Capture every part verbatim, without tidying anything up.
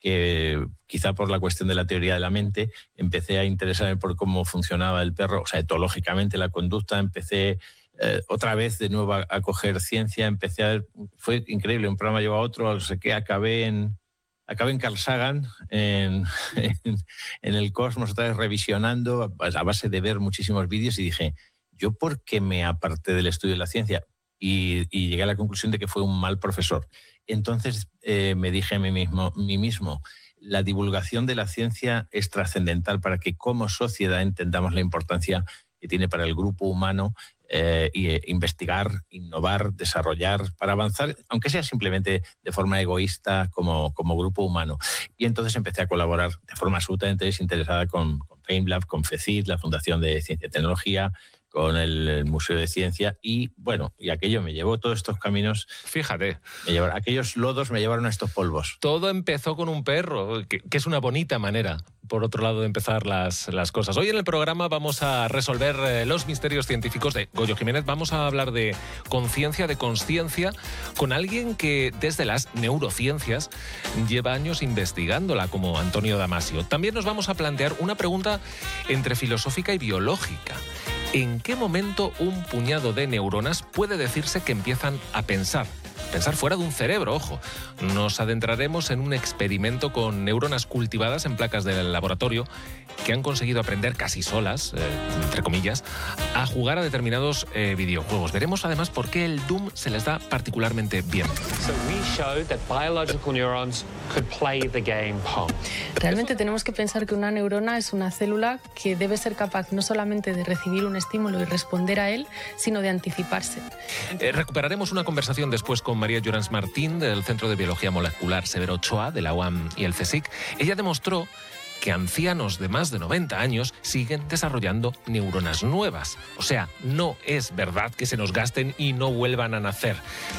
que quizá por la cuestión de la teoría de la mente, empecé a interesarme por cómo funcionaba el perro, o sea, etológicamente la conducta, empecé eh, otra vez de nuevo a, a coger ciencia, empecé a ver, fue increíble, un programa lleva a otro, no sé qué, acabé en, acabé en Carl Sagan, en, en, en el Cosmos, otra vez revisionando, a base de ver muchísimos vídeos, y dije, ¿yo por qué me aparté del estudio de la ciencia? Y, y llegué a la conclusión de que fue un mal profesor. Entonces eh, me dije a mí mismo, mí mismo, la divulgación de la ciencia es trascendental para que como sociedad entendamos la importancia que tiene para el grupo humano eh, y, eh, investigar, innovar, desarrollar, para avanzar, aunque sea simplemente de forma egoísta como, como grupo humano. Y entonces empecé a colaborar de forma absolutamente desinteresada con, con FameLab, con FECIT, la Fundación de Ciencia y Tecnología, con el, el Museo de Ciencia, y bueno, y aquello me llevó todos estos caminos. Fíjate. Me llevaron, aquellos lodos me llevaron a estos polvos. Todo empezó con un perro, que, que es una bonita manera, por otro lado, de empezar las, las cosas. Hoy en el programa vamos a resolver eh, los misterios científicos de Goyo Jiménez. Vamos a hablar de conciencia, de consciencia, con alguien que desde las neurociencias lleva años investigándola, como Antonio Damasio. También nos vamos a plantear una pregunta entre filosófica y biológica. ¿En qué momento un puñado de neuronas puede decirse que empiezan a pensar? Pensar fuera de un cerebro, ojo. Nos adentraremos en un experimento con neuronas cultivadas en placas del laboratorio que han conseguido aprender casi solas, eh, entre comillas, a jugar a determinados eh, videojuegos. Veremos además por qué el Doom se les da particularmente bien. So we showed that biological neurons could play the game Pong. Realmente tenemos que pensar que una neurona es una célula que debe ser capaz no solamente de recibir un estímulo y responder a él, sino de anticiparse. Eh, recuperaremos una conversación después con María Llorens Martín del Centro de Biología Molecular Severo Ochoa de la U A M y el CSIC. Ella demostró que ancianos de más de noventa años siguen desarrollando neuronas nuevas. O sea, no es verdad que se nos gasten y no vuelvan a nacer.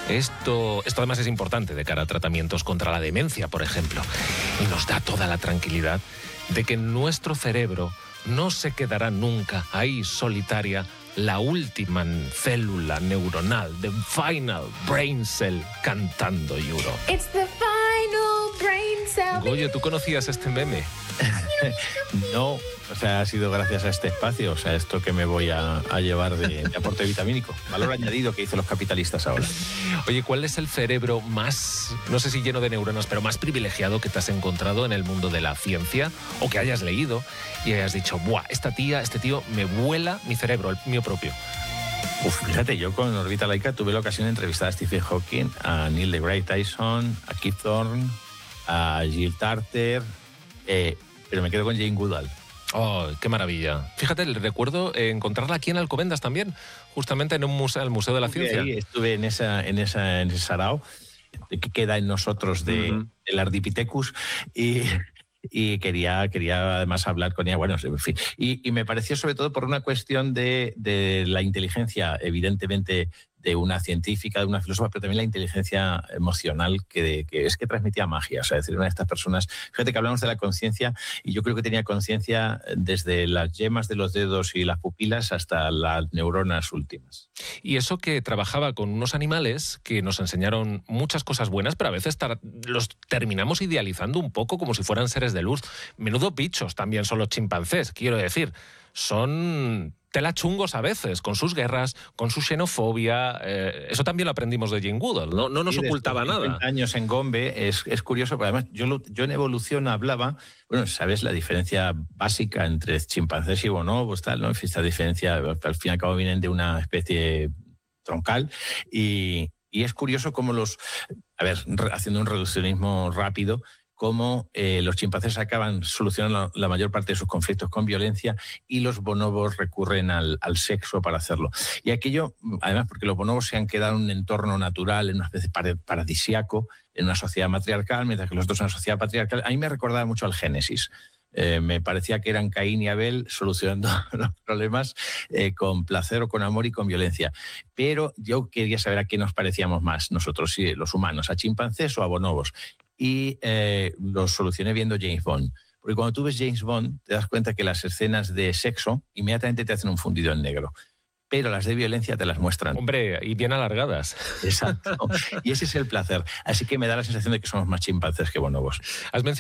Esto, esto además es importante de cara a tratamientos contra la demencia, por ejemplo. Y nos da toda la tranquilidad de que nuestro cerebro no se quedará nunca ahí solitaria, la última célula neuronal, the final brain cell, cantando Euro. It's the final brain cell. Goyo, ¿tú conocías este meme? No, o sea, ha sido gracias a este espacio, o sea, esto que me voy a, a llevar de, de aporte vitamínico. Valor añadido que dicen los capitalistas ahora. Oye, ¿cuál es el cerebro más, no sé si lleno de neuronas, pero más privilegiado que te has encontrado en el mundo de la ciencia o que hayas leído y hayas dicho, buah, esta tía, este tío me vuela mi cerebro, el mío propio? Uf, fíjate, yo con Orbita Laica tuve la ocasión de entrevistar a Stephen Hawking, a Neil deGrasse Tyson, a Kip Thorne, a Jill Tarter, eh, pero me quedo con Jane Goodall. Oh, qué maravilla. Fíjate, recuerdo encontrarla aquí en Alcobendas también, justamente en un museo, el Museo de la Estuve Ciencia. Ahí, estuve en esa, en esa, en ese sarao que queda en nosotros de, uh-huh. del Ardipithecus, y, y quería, quería además hablar con ella. Bueno, en fin. Y, y me pareció sobre todo por una cuestión de, de la inteligencia, evidentemente, de una científica, de una filósofa, pero también la inteligencia emocional que, que es que transmitía magia. O sea, es decir, una de estas personas, fíjate que hablamos de la conciencia, y yo creo que tenía conciencia desde las yemas de los dedos y las pupilas hasta las neuronas últimas. Y eso que trabajaba con unos animales que nos enseñaron muchas cosas buenas, pero a veces tar- los terminamos idealizando un poco como si fueran seres de luz. Menudo bichos también son los chimpancés, quiero decir. Son tela chungos a veces, con sus guerras, con su xenofobia. Eh, eso también lo aprendimos de Jane Goodall, no, no nos sí, ocultaba nada. cincuenta años en Gombe, es, es curioso, porque además yo, lo, yo en evolución hablaba, bueno, sabes la diferencia básica entre chimpancés y bonobos, tal, ¿no? Esta diferencia, al fin y al cabo, vienen de una especie troncal, y, y es curioso cómo los, a ver, haciendo un reduccionismo rápido, cómo eh, los chimpancés acaban solucionando la, la mayor parte de sus conflictos con violencia y los bonobos recurren al, al sexo para hacerlo. Y aquello, además, porque los bonobos se han quedado en un entorno natural, en una especie de paradisíaco, en una sociedad matriarcal, mientras que los otros en una sociedad patriarcal. A mí me recordaba mucho al Génesis. Eh, me parecía que eran Caín y Abel solucionando los problemas eh, con placer o con amor y con violencia. Pero yo quería saber a qué nos parecíamos más nosotros, sí, los humanos, a chimpancés o a bonobos. Y eh, lo solucioné viendo James Bond. Porque cuando tú ves James Bond, te das cuenta que las escenas de sexo inmediatamente te hacen un fundido en negro. Pero las de violencia te las muestran. Hombre, y bien alargadas. Exacto. Y ese es el placer. Así que me da la sensación de que somos más chimpancés que bonobos. Has mencionado